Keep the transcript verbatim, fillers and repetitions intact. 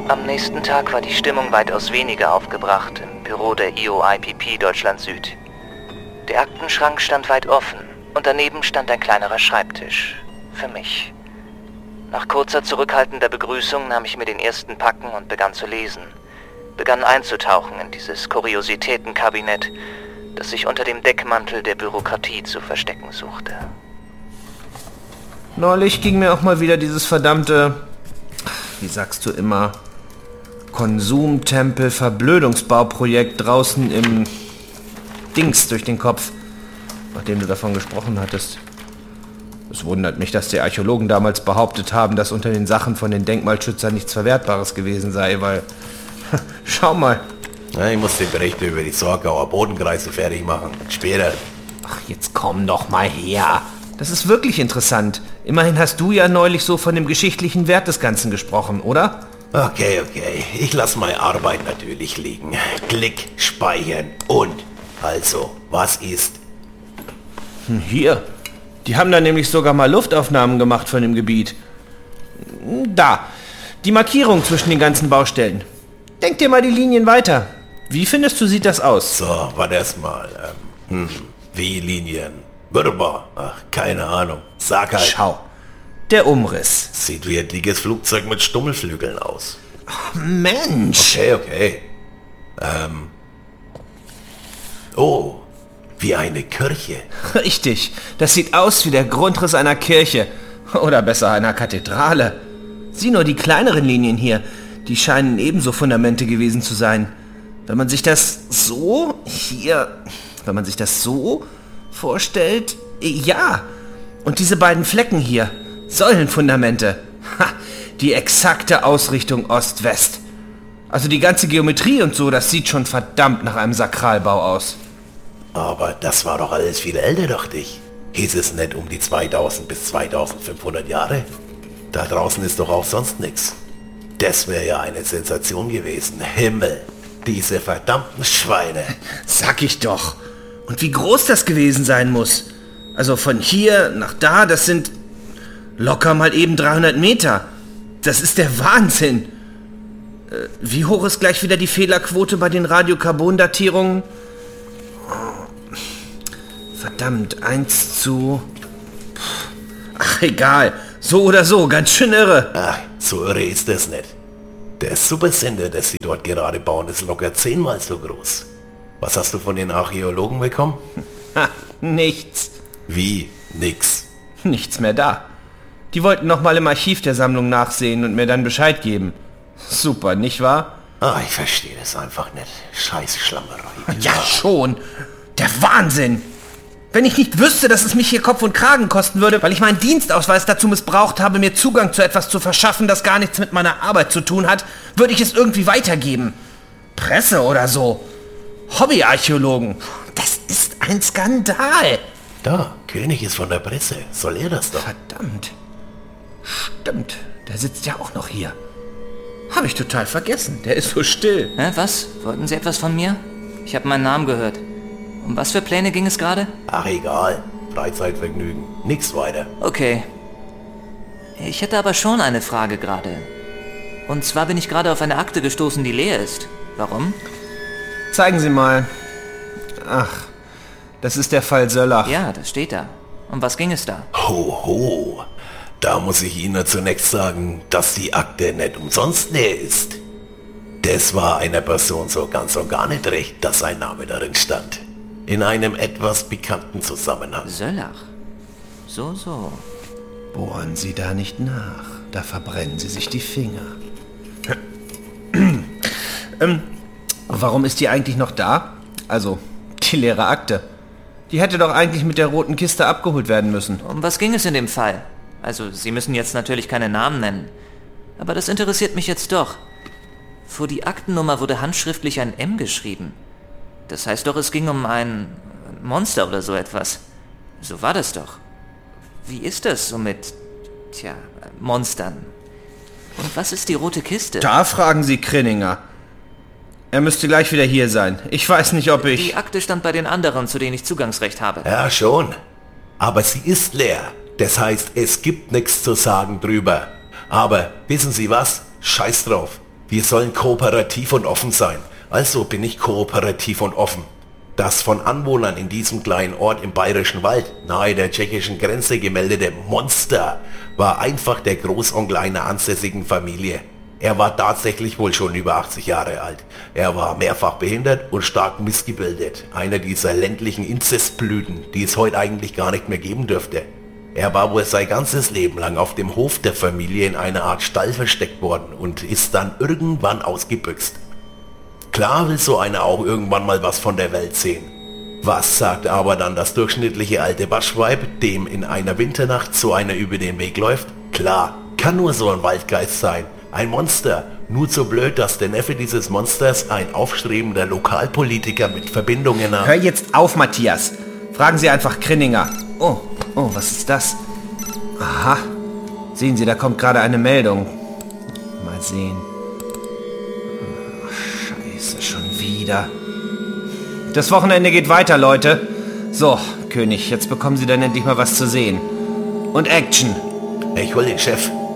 Am nächsten Tag war die Stimmung weitaus weniger aufgebracht im Büro der I O I P P Deutschland Süd. Der Aktenschrank stand weit offen und daneben stand ein kleinerer Schreibtisch. Für mich. Nach kurzer zurückhaltender Begrüßung nahm ich mir den ersten Packen und begann zu lesen. Begann einzutauchen in dieses Kuriositätenkabinett, das sich unter dem Deckmantel der Bürokratie zu verstecken suchte. Neulich ging mir auch mal wieder dieses verdammte, wie sagst du immer, Konsumtempel-Verblödungsbauprojekt draußen im Dings durch den Kopf, nachdem du davon gesprochen hattest. Es wundert mich, dass die Archäologen damals behauptet haben, dass unter den Sachen von den Denkmalschützern nichts Verwertbares gewesen sei, weil, schau mal. Ja, ich muss den Bericht über die Sorgauer Bodenkreise fertig machen. Später. Ach, jetzt komm doch mal her. Das ist wirklich interessant. Immerhin hast du ja neulich so von dem geschichtlichen Wert des Ganzen gesprochen, oder? Okay, okay. Ich lasse meine Arbeit natürlich liegen. Klick, speichern und. Also, was ist? Hm, hier. Die haben da nämlich sogar mal Luftaufnahmen gemacht von dem Gebiet. Da. Die Markierung zwischen den ganzen Baustellen. Denk dir mal die Linien weiter. Wie findest du, sieht das aus? So, warte erst mal. Ähm, hm, wie Linien? Wunderbar. Ach, keine Ahnung. Sag halt. Schau. Der Umriss. Sieht wie ein dickes Flugzeug mit Stummelflügeln aus. Ach, Mensch. Okay, okay. Ähm. Oh, wie eine Kirche. Richtig. Das sieht aus wie der Grundriss einer Kirche. Oder besser einer Kathedrale. Sieh nur die kleineren Linien hier. Die scheinen ebenso Fundamente gewesen zu sein. Wenn man sich das so hier, wenn man sich das so vorstellt, ja. Und diese beiden Flecken hier, Säulenfundamente. Ha, die exakte Ausrichtung Ost-West. Also die ganze Geometrie und so, das sieht schon verdammt nach einem Sakralbau aus. Aber das war doch alles viel älter, dachte ich. Hieß es nicht um die zweitausend bis zweitausendfünfhundert Jahre? Da draußen ist doch auch sonst nichts. Das wäre ja eine Sensation gewesen. Himmel, diese verdammten Schweine. Sag ich doch. Und wie groß das gewesen sein muss. Also von hier nach da, das sind locker mal eben dreihundert Meter. Das ist der Wahnsinn. Äh, wie hoch ist gleich wieder die Fehlerquote bei den Radiokarbondatierungen? Verdammt, eins zu... Ach, egal. So oder so, ganz schön irre. Ach, so irre ist das nicht. Der Supersender, das sie dort gerade bauen, ist locker zehnmal so groß. Was hast du von den Archäologen bekommen? Ha, nichts. Wie? Nix? Nichts mehr da. Die wollten noch mal im Archiv der Sammlung nachsehen und mir dann Bescheid geben. Super, nicht wahr? Ah, ich verstehe das einfach nicht. Scheiß Schlammerei. Ja, schon. Der Wahnsinn. Wenn ich nicht wüsste, dass es mich hier Kopf und Kragen kosten würde, weil ich meinen Dienstausweis dazu missbraucht habe, mir Zugang zu etwas zu verschaffen, das gar nichts mit meiner Arbeit zu tun hat, würde ich es irgendwie weitergeben. Presse oder so. Hobbyarchäologen. Das ist ein Skandal. Da, König ist von der Presse. Soll er das doch? Verdammt. Stimmt, der sitzt ja auch noch hier. Habe ich total vergessen. Der ist so still. Hä, was? Wollten Sie etwas von mir? Ich habe meinen Namen gehört. Um was für Pläne ging es gerade? Ach, egal. Freizeitvergnügen. Nix weiter. Okay. Ich hätte aber schon eine Frage gerade. Und zwar bin ich gerade auf eine Akte gestoßen, die leer ist. Warum? Zeigen Sie mal. Ach, das ist der Fall Söllach. Ja, das steht da. Um was ging es da? Ho, ho. Da muss ich Ihnen zunächst sagen, dass die Akte nicht umsonst leer ist. Das war einer Person so ganz und gar nicht recht, dass sein Name darin stand. In einem etwas pikanten Zusammenhang. Söllach. So, so. Bohren Sie da nicht nach. Da verbrennen Sie sich die Finger. ähm, warum ist die eigentlich noch da? Also, die leere Akte. Die hätte doch eigentlich mit der roten Kiste abgeholt werden müssen. Um was ging es in dem Fall? Also, Sie müssen jetzt natürlich keine Namen nennen. Aber das interessiert mich jetzt doch. Vor die Aktennummer wurde handschriftlich ein M geschrieben. Das heißt doch, es ging um ein Monster oder so etwas. So war das doch. Wie ist das so mit, tja, Monstern? Und was ist die rote Kiste? Da fragen Sie Krinninger. Er müsste gleich wieder hier sein. Ich weiß nicht, ob ich... Die Akte stand bei den anderen, zu denen ich Zugangsrecht habe. Ja, schon. Aber sie ist leer. Das heißt, es gibt nichts zu sagen drüber. Aber wissen Sie was? Scheiß drauf. Wir sollen kooperativ und offen sein. Also bin ich kooperativ und offen. Das von Anwohnern in diesem kleinen Ort im Bayerischen Wald, nahe der tschechischen Grenze gemeldete Monster, war einfach der Großonkel einer ansässigen Familie. Er war tatsächlich wohl schon über achtzig Jahre alt. Er war mehrfach behindert und stark missgebildet. Einer dieser ländlichen Inzestblüten, die es heute eigentlich gar nicht mehr geben dürfte. Er war wohl sein ganzes Leben lang auf dem Hof der Familie in einer Art Stall versteckt worden und ist dann irgendwann ausgebüxt. Klar will so einer auch irgendwann mal was von der Welt sehen. Was sagt aber dann das durchschnittliche alte Waschweib, dem in einer Winternacht so einer über den Weg läuft? Klar, kann nur so ein Waldgeist sein. Ein Monster. Nur so blöd, dass der Neffe dieses Monsters ein aufstrebender Lokalpolitiker mit Verbindungen hat. Hör jetzt auf, Matthias. Fragen Sie einfach Krinninger. Oh, oh, was ist das? Aha. Sehen Sie, da kommt gerade eine Meldung. Mal sehen. Scheiße, schon wieder. Das Wochenende geht weiter, Leute. So, König, jetzt bekommen Sie dann endlich mal was zu sehen. Und Action. Ich hol den Chef.